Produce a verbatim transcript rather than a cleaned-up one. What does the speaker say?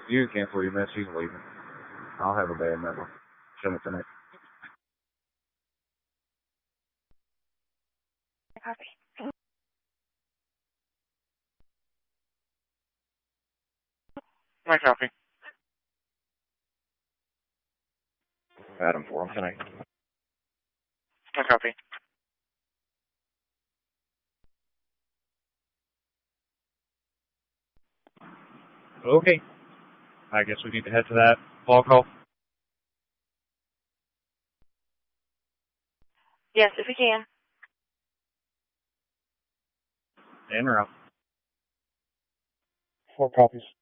You can cancel your mess. She's leaving. I'll have a bad number. Send it to me. Copy. My copy. Adam for him tonight. My copy. Okay. I guess we need to head to that phone call. Yes, if we can. In or out? Four copies.